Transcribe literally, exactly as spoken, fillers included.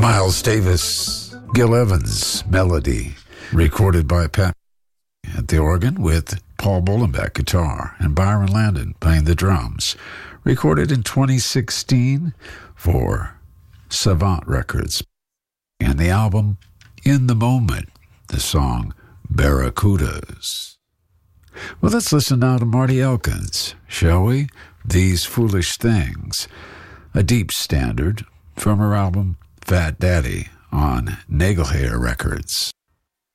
Miles Davis, Gil Evans melody, recorded by Pat at the organ with Paul Bolenbeck guitar and Byron Landon playing the drums, recorded in twenty sixteen for Savant Records. And the album In the Moment, the song Barracudas. Well, let's listen now to Marty Elkins, shall we? These Foolish Things, a deep standard from her album Fat Daddy on Nagelhair Records.